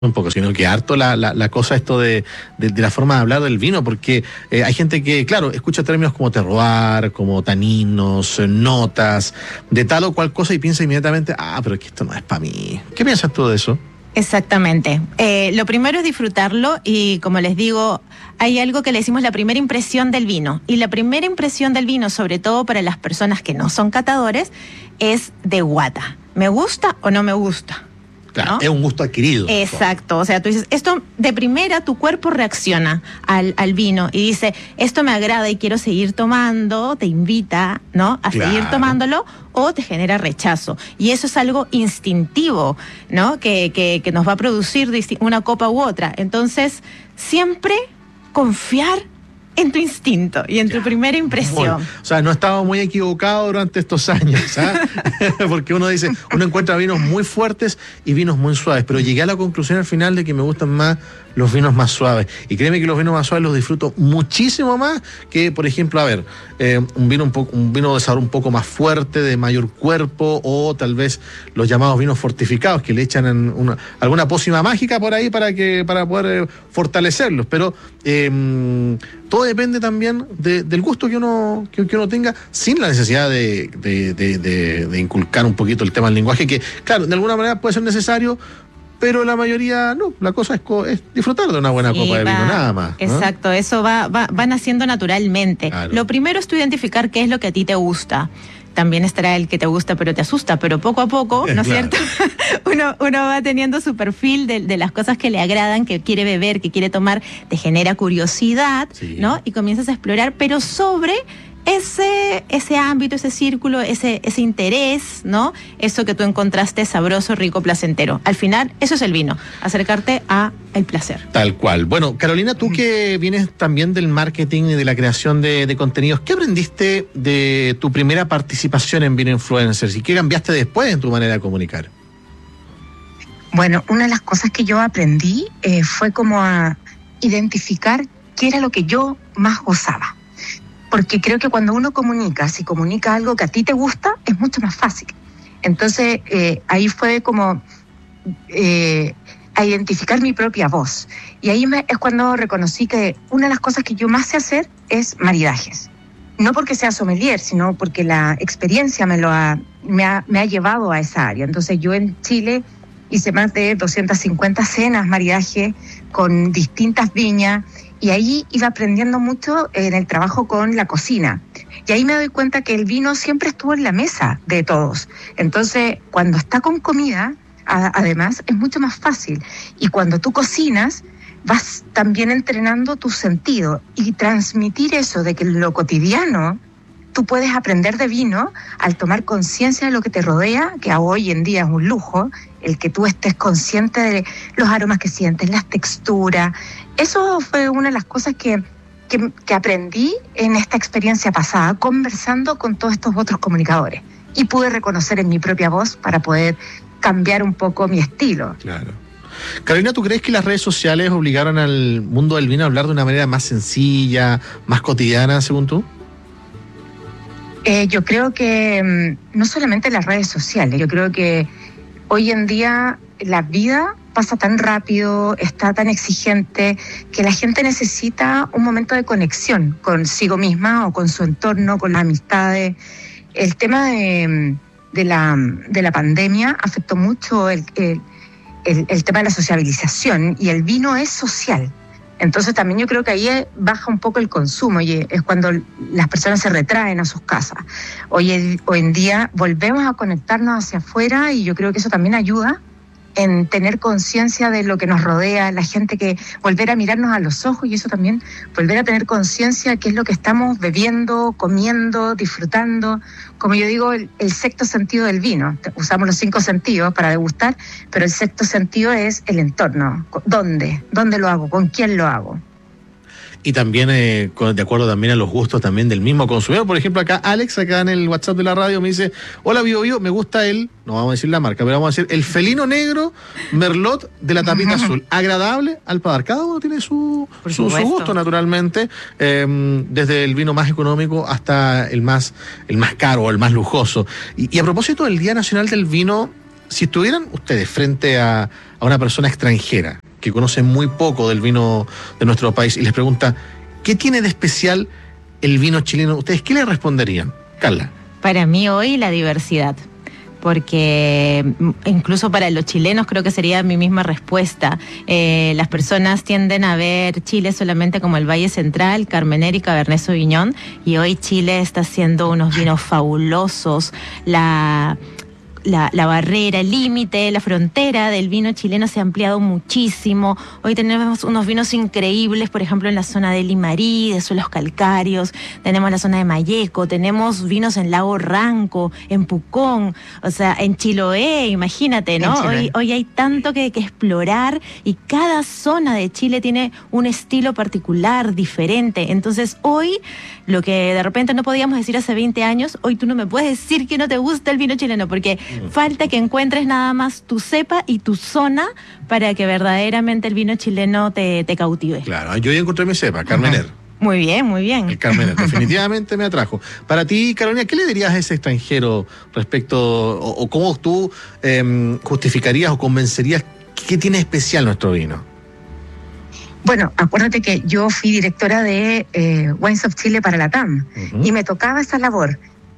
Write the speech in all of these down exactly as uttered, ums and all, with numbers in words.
Un poco, sino que harto la, la, la cosa esto de, de, de la forma de hablar del vino, porque eh, hay gente que, claro, escucha términos como terroir, como taninos, eh, notas, de tal o cual cosa y piensa inmediatamente, ah, pero es que esto no es para mí. ¿Qué piensas tú de eso? Exactamente. Eh, lo primero es disfrutarlo y, como les digo, hay algo que le decimos la primera impresión del vino. Y la primera impresión del vino, sobre todo para las personas que no son catadores, es de guata. ¿Me gusta o no me gusta? Claro, ¿no? Es un gusto adquirido. Exacto, o sea, tú dices, esto de primera tu cuerpo reacciona al, al vino y dice, esto me agrada y quiero seguir tomando, te invita, ¿no? A Claro. seguir tomándolo, o te genera rechazo. Y eso es algo instintivo, ¿no? Que, que, que nos va a producir una copa u otra. Entonces, siempre confiar en tu instinto y en ya. tu primera impresión. Bueno, o sea, no estaba muy equivocado durante estos años, ¿ah? Porque uno dice, uno encuentra vinos muy fuertes y vinos muy suaves, pero llegué a la conclusión al final de que me gustan más los vinos más suaves. Y créeme que los vinos más suaves los disfruto muchísimo más que, por ejemplo, a ver, eh, un vino un poco, un vino de sabor un poco más fuerte, de mayor cuerpo, o tal vez los llamados vinos fortificados, que le echan en una, alguna pócima mágica por ahí para que para poder eh, fortalecerlos. Pero eh, todo depende también de, del gusto que uno, que, que uno tenga, sin la necesidad de, de, de, de, de inculcar un poquito el tema del lenguaje, que, claro, de alguna manera puede ser necesario, pero la mayoría no, la cosa es, co- es disfrutar de una buena Sí, copa de va, vino, nada más, ¿no? Exacto, eso va, va, va naciendo naturalmente. Claro. Lo primero es tú identificar qué es lo que a ti te gusta. También estará el que te gusta pero te asusta, pero poco a poco, ¿no es Claro. cierto? uno, uno va teniendo su perfil de, de las cosas que le agradan, que quiere beber, que quiere tomar, te genera curiosidad, Sí. ¿no? Y comienzas a explorar, pero sobre ese, ese ámbito, ese círculo, ese, ese interés, ¿no? Eso que tú encontraste sabroso, rico, placentero. Al final, eso es el vino, acercarte a el placer. Tal cual. Bueno, Carolina, tú que vienes también del marketing y de la creación de, de contenidos, ¿qué aprendiste de tu primera participación en Vino Influencers y qué cambiaste después en tu manera de comunicar? Bueno, una de las cosas que yo aprendí eh, fue como a identificar qué era lo que yo más gozaba. Porque creo que cuando uno comunica, si comunica algo que a ti te gusta, es mucho más fácil. Entonces, eh, ahí fue como eh, a identificar mi propia voz. Y ahí me, es cuando reconocí que una de las cosas que yo más sé hacer es maridajes. No porque sea sommelier, sino porque la experiencia me, lo ha, me, ha, me ha llevado a esa área. Entonces, yo en Chile hice más de doscientas cincuenta cenas, maridaje, con distintas viñas, y ahí iba aprendiendo mucho en el trabajo con la cocina. Y ahí me doy cuenta que el vino siempre estuvo en la mesa de todos. Entonces, cuando está con comida, a, además, es mucho más fácil. Y cuando tú cocinas, vas también entrenando tu sentido. Y transmitir eso de que en lo cotidiano tú puedes aprender de vino al tomar conciencia de lo que te rodea, que hoy en día es un lujo, el que tú estés consciente de los aromas que sientes, las texturas. Eso fue una de las cosas que, que, que aprendí en esta experiencia pasada, conversando con todos estos otros comunicadores. Y pude reconocer en mi propia voz para poder cambiar un poco mi estilo. Claro. Carolina, ¿tú crees que las redes sociales obligaron al mundo del vino a hablar de una manera más sencilla, más cotidiana, según tú? Eh, yo creo que mmm, no solamente las redes sociales, yo creo que hoy en día la vida pasa tan rápido, está tan exigente, que la gente necesita un momento de conexión consigo misma o con su entorno, con las amistades. El tema de, de, la, de la pandemia afectó mucho el, el, el, el tema de la sociabilización, y el vino es social. Entonces también yo creo que ahí baja un poco el consumo, y es cuando las personas se retraen a sus casas. Hoy, hoy en día volvemos a conectarnos hacia afuera, y yo creo que eso también ayuda en tener conciencia de lo que nos rodea, la gente, que volver a mirarnos a los ojos, y eso también, volver a tener conciencia de qué es lo que estamos bebiendo, comiendo, disfrutando. Como yo digo, el, el sexto sentido del vino. Usamos los cinco sentidos para degustar, pero el sexto sentido es el entorno. ¿Dónde? ¿Dónde lo hago? ¿Con quién lo hago? Y también, eh, con, de acuerdo también a los gustos también del mismo consumidor. Por ejemplo, acá Alex, acá en el WhatsApp de la radio, me dice: hola, Bio Bio, me gusta el, no vamos a decir la marca, pero vamos a decir el felino negro Merlot de la tapita azul. Agradable al paladar. Cada uno tiene su, su, su gusto, naturalmente, eh, desde el vino más económico hasta el más, el más caro o el más lujoso. Y, y a propósito del Día Nacional del Vino, si estuvieran ustedes frente a, a una persona extranjera que conoce muy poco del vino de nuestro país y les pregunta, ¿qué tiene de especial el vino chileno? ¿Ustedes qué le responderían? Carla. Para mí hoy la diversidad, porque incluso para los chilenos creo que sería mi misma respuesta. Eh, las personas tienden a ver Chile solamente como el Valle Central, Carmener y Cabernet Sauvignon, y hoy Chile está haciendo unos vinos fabulosos. La... La, la barrera, el límite, la frontera del vino chileno se ha ampliado muchísimo. Hoy tenemos unos vinos increíbles, por ejemplo, en la zona de Limarí, de suelos calcáreos, tenemos la zona de Malleco, tenemos vinos en Lago Ranco, en Pucón, o sea, en Chiloé, imagínate, ¿no? Hoy, hoy hay tanto que, que explorar y cada zona de Chile tiene un estilo particular, diferente. Entonces, hoy, lo que de repente no podíamos decir hace veinte años, hoy tú no me puedes decir que no te gusta el vino chileno, porque falta que encuentres nada más tu cepa y tu zona para que verdaderamente el vino chileno te, te cautive. Claro, yo ya encontré mi cepa, Carmener. Ajá. Muy bien, muy bien. El Carmener, definitivamente me atrajo. Para ti, Carolina, ¿qué le dirías a ese extranjero respecto, o, o cómo tú eh, justificarías o convencerías qué tiene especial nuestro vino? Bueno, acuérdate que yo fui directora de eh, Wines of Chile para la T A M, uh-huh. y me tocaba esa labor.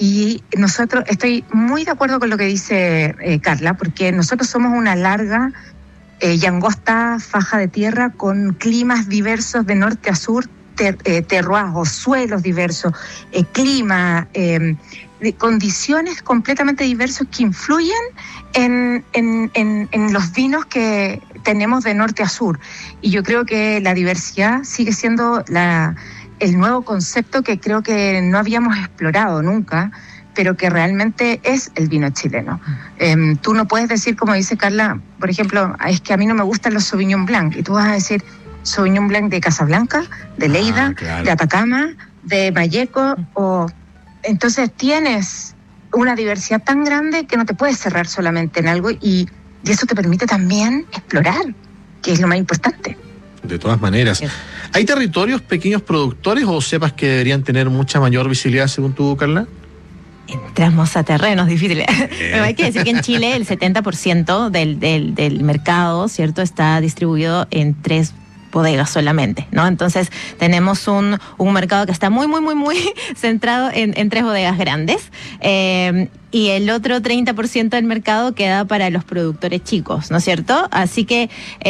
Y nosotros, estoy muy de acuerdo con lo que dice eh, Carla, porque nosotros somos una larga eh, y angosta faja de tierra con climas diversos de norte a sur, ter, eh, terroirs o suelos diversos, eh, clima, eh, de condiciones completamente diversas que influyen en, en, en, en los vinos que tenemos de norte a sur. Y yo creo que la diversidad sigue siendo la... el nuevo concepto que creo que no habíamos explorado nunca, pero que realmente es el vino chileno. Eh, tú no puedes decir, como dice Carla, por ejemplo, es que a mí no me gustan los Sauvignon Blanc, y tú vas a decir Sauvignon Blanc de Casablanca, de Lleida, ah, claro. de Atacama, de Malleco, o... entonces tienes una diversidad tan grande que no te puedes cerrar solamente en algo, y, y eso te permite también explorar, que es lo más importante. De todas maneras. ¿Hay territorios pequeños productores o cepas que deberían tener mucha mayor visibilidad según tú, Carla? Entramos a terrenos difíciles. Pero hay que decir que en Chile el setenta por ciento del, del, del mercado, ¿cierto?, está distribuido en tres bodegas solamente, ¿no? Entonces tenemos un, un mercado que está muy, muy, muy, muy centrado en, en tres bodegas grandes, eh, y el otro treinta por ciento del mercado queda para los productores chicos, ¿no es cierto? Así que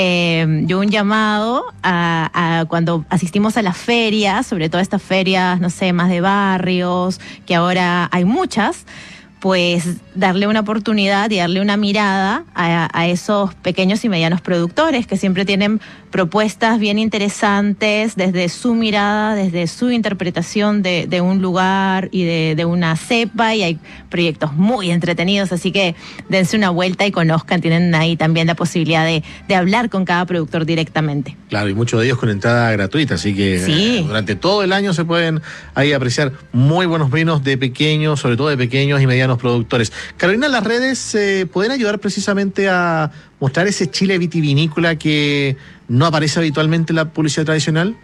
eh, yo un llamado a, a cuando asistimos a las ferias, sobre todo estas ferias, no sé, más de barrios, que ahora hay muchas, pues darle una oportunidad y darle una mirada a, a esos pequeños y medianos productores que siempre tienen propuestas bien interesantes desde su mirada, desde su interpretación de, de un lugar y de, de una cepa, y hay proyectos muy entretenidos, así que dense una vuelta y conozcan, tienen ahí también la posibilidad de, de hablar con cada productor directamente. Claro, y muchos de ellos con entrada gratuita, así que sí. eh, durante todo el año se pueden ahí apreciar muy buenos vinos de pequeños, sobre todo de pequeños y medianos productores. Carolina, las redes eh, pueden ayudar precisamente a mostrar ese Chile vitivinícola que no aparece habitualmente en la publicidad tradicional.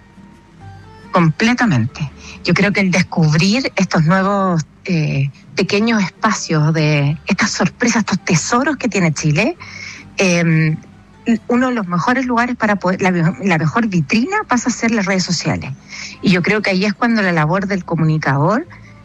Completamente. Yo creo que el descubrir estos nuevos eh, pequeños espacios de estas sorpresas, estos tesoros que tiene Chile, eh, uno de los mejores lugares para poder, la, la mejor vitrina pasa a ser las redes sociales. Y yo creo que ahí es cuando la labor del comunicador,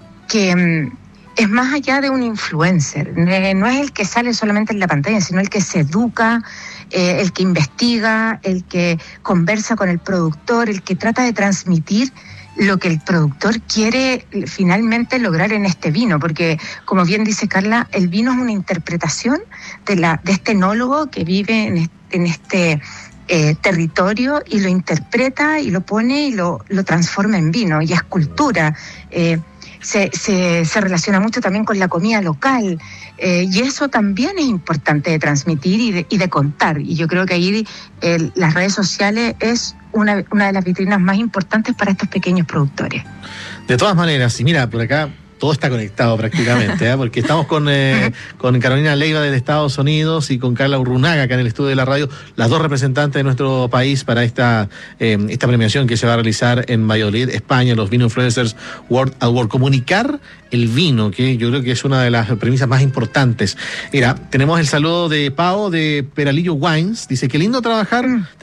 que es más allá de un influencer, no es el que sale solamente en la pantalla, sino el que se educa, eh, el que investiga, el que conversa con el productor, el que trata de transmitir lo que el productor quiere finalmente lograr en este vino, porque como bien dice Carla, el vino es una interpretación de, la, de este enólogo que vive en este, en este eh, territorio, y lo interpreta y lo pone y lo, lo transforma en vino, y es cultura. Eh, Se, se, se relaciona mucho también con la comida local, eh, y eso también es importante de transmitir y de, y de contar, y yo creo que ahí eh, las redes sociales es una, una de las vitrinas más importantes para estos pequeños productores. De todas maneras, y mira, por acá todo está conectado prácticamente, ¿eh? Porque estamos con, eh, con Carolina Leiva de Estados Unidos y con Carla Urrunaga acá en el estudio de la radio, las dos representantes de nuestro país para esta, eh, esta premiación que se va a realizar en Valladolid, España, los Vino Influencers World Award. Comunicar el vino, que yo creo que es una de las premisas más importantes. Mira, tenemos el saludo de Pau de Peralillo Wines, dice, qué lindo trabajar